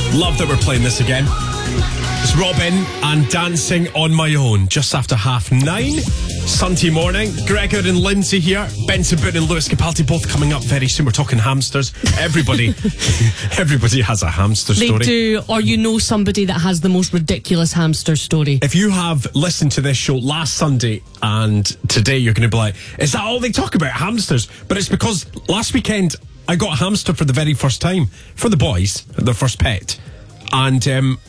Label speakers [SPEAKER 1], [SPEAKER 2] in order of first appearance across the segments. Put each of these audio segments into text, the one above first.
[SPEAKER 1] Love that we're playing this again. It's Robin and Dancing on My Own, just after 9:30. Sunday morning. Gregor and Lindsay here. Benson Boone and Lewis Capaldi both coming up very soon. We're talking hamsters. Everybody has a hamster story.
[SPEAKER 2] They do, or you know somebody that has the most ridiculous hamster story.
[SPEAKER 1] If you have listened to this show last Sunday and today, you're going to be like, is that all they talk about, hamsters? But it's because last weekend I got a hamster for the very first time for the boys, their first pet. And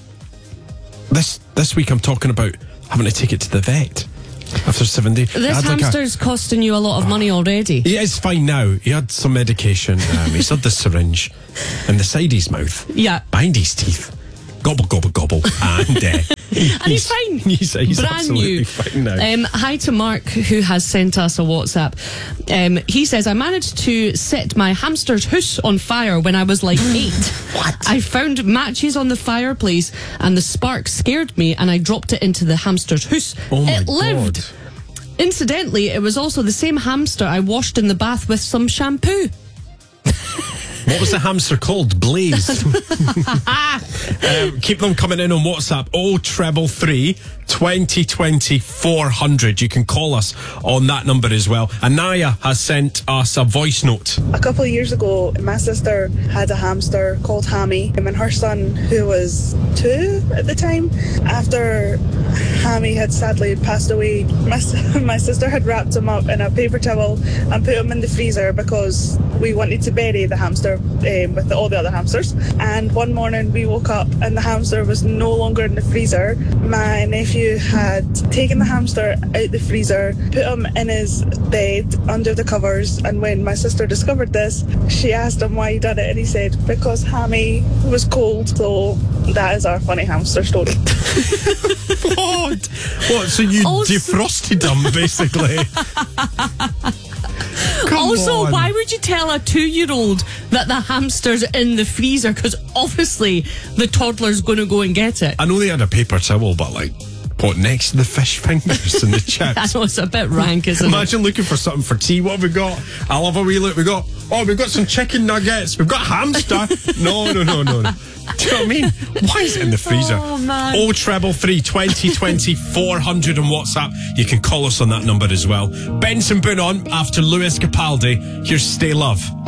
[SPEAKER 1] this week I'm talking about having to take it to the vet after 7 days.
[SPEAKER 2] This hamster's costing you a lot of money already.
[SPEAKER 1] He is fine now. He had some medication. He's had the syringe in the side of his mouth.
[SPEAKER 2] Yeah.
[SPEAKER 1] Behind his teeth. Gobble, gobble, gobble. And,
[SPEAKER 2] and he's fine.
[SPEAKER 1] He's
[SPEAKER 2] brand
[SPEAKER 1] absolutely
[SPEAKER 2] new.
[SPEAKER 1] Fine now.
[SPEAKER 2] Hi to Mark, who has sent us a WhatsApp. He says, I managed to set my hamster's house on fire when I was like 8.
[SPEAKER 1] What?
[SPEAKER 2] I found matches on the fireplace and the spark scared me and I dropped it into the hamster's house.
[SPEAKER 1] Oh my
[SPEAKER 2] it lived.
[SPEAKER 1] God.
[SPEAKER 2] Incidentally, it was also the same hamster I washed in the bath with some shampoo.
[SPEAKER 1] What was the hamster called? Blaze. Keep them coming in on WhatsApp. 0333 2020 400. You can call us on that number as well. Anaya has sent us a voice note.
[SPEAKER 3] A couple of years ago, my sister had a hamster called Hammy, and her son, who was 2 at the time, after Hammy had sadly passed away, my sister had wrapped him up in a paper towel and put him in the freezer because we wanted to bury the hamster with all the other hamsters. And one morning we woke up and the hamster was no longer in the freezer. My nephew had taken the hamster out the freezer, put him in his bed under the covers, and when my sister discovered this, she asked him why he did it, and he said because Hammy was cold. So that is our funny hamster story.
[SPEAKER 1] What? So you defrosted him, basically?
[SPEAKER 2] Also, why would you tell a 2-year-old that the hamster's in the freezer? Because obviously the toddler's going to go and get it.
[SPEAKER 1] I know they had a paper towel, but what, next to the fish fingers and the chips?
[SPEAKER 2] I know, it's a bit rank, isn't it?
[SPEAKER 1] Imagine looking for something for tea. What have we got? I'll have a wee look. We've got some chicken nuggets. We've got hamster. No. Do you know what I mean? Why is it in the freezer?
[SPEAKER 2] Oh, man.
[SPEAKER 1] 0333 2020 400 on WhatsApp. You can call us on that number as well. Benson Boone on after Lewis Capaldi. Here's Stay Love.